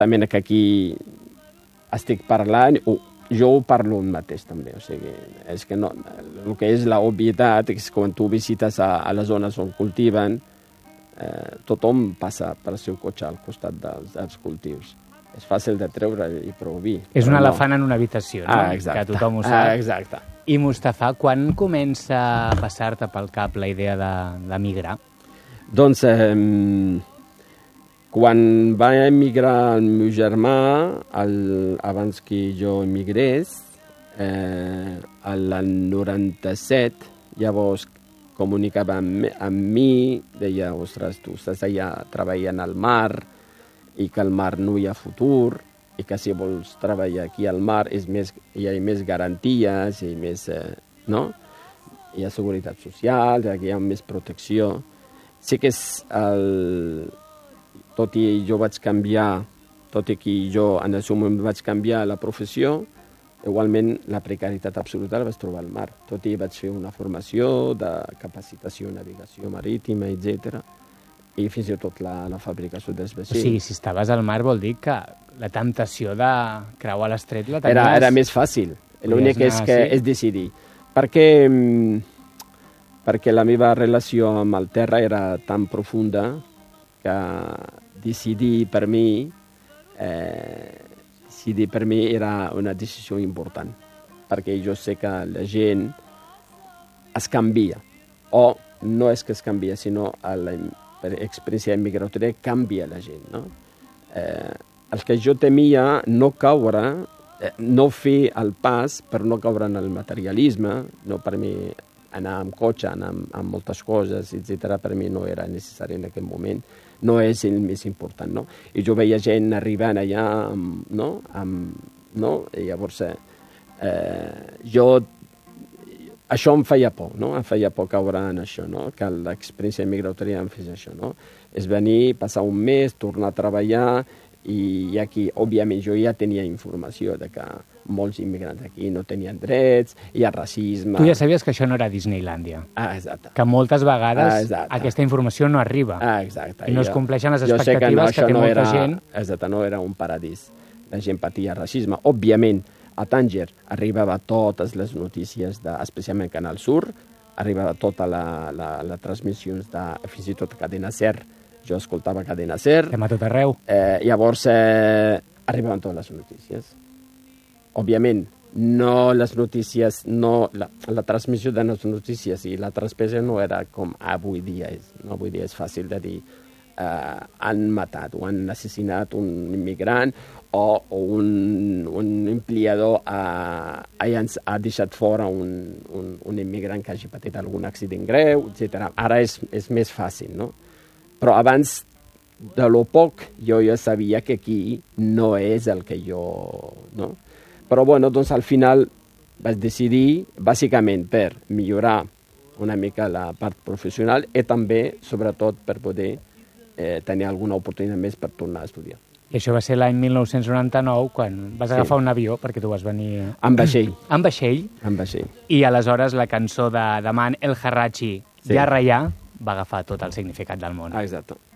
També que aquí estic parlant, jo ho parlo un mateix també, o sigui, és que no, el que és l'obvietat és que quan tu visites a les zones on cultiven, tothom passa per el seu cotxe al costat dels cultius. És fàcil de treure i prou vi. És un elefant en una habitació, no? Exacte. Que tothom ho sap. Exacte. I Mustafà, quan comença a passar-te pel cap la idea d'emigrar? Doncs, quan va emigrar el meu germà, abans que jo emigrés, l'any 97, llavors comunicava amb mi, deia, ostres, tu estàs allà treballant al mar i que al mar no hi ha futur i que si vols treballar aquí al mar hi ha més garanties, hi ha més, no? Hi ha seguretat social, hi ha més protecció. Sí que tot i jo vaig canviar, tot i que jo en el seu moment vaig canviar la professió, igualment la precarietat absoluta la vaig trobar al mar. Tot i vaig fer una formació de capacitació, navegació marítima, etc. I fins i tot la fabricació dels vaixells. O sigui, si estaves al mar vol dir que la temptació de creuar l'estret la tenies... Era més fàcil. L'únic és que és decidir. Perquè la meva relació amb el terra era tan profunda que decidir per mi era una decisió important. Perquè jo sé que la gent es canvia. O no és que es canvia, sinó per experiència migratòria canvia la gent, no? El que jo temia no caure, no fer el pas per no caure en el materialisme, no per mi anar amb cotxe, anar amb moltes coses, etc. Per mi no era necessari en aquell moment, no és el més important, no? I jo veia gent arribant allà, no? I llavors això em feia por, no? Em feia por caure en això, no? Que l'experiència migratòria em fes això, no? És venir, passar un mes, tornar a treballar, i aquí, òbviament, jo ja tenia informació de que molts immigrants aquí no tenien drets, hi ha racisme... Tu ja sabies que això no era Disneylàndia. Exacte. Que moltes vegades aquesta informació no arriba. Exacte. I no es compleixen les expectatives que té molta gent. Exacte, no era un paradís. La gent patia racisme. Òbviament, a Tànger arribava totes les notícies, especialment Canal Sur, arribava tota la transmissions de fins i tot Cadena Ser. Jo escoltava Cadena Ser. Estem a tot arreu. Llavors arribaven totes les notícies. Òbviament, no les notícies, la transmissió de les notícies i la transmissió no era com avui dia és. No? Avui dia és fàcil de dir han matat o han assassinat un immigrant o un empleador ha deixat fora un immigrant que hagi patit algun accident greu, etc. Ara és més fàcil, no? Però abans de lo poc jo ja sabia que aquí no és el que jo... No? Però bueno, doncs al final vaig decidir bàsicament per millorar una mica la part professional i també, sobretot, per poder tenir alguna oportunitat més per tornar a estudiar. I això va ser l'any 1999, quan vas agafar un avió, perquè tu vas venir... Amb vaixell. Amb vaixell. Amb vaixell. I aleshores la cançó de Man El Harrachi, Ja Rayà, va agafar tot el significat del món. Exacte.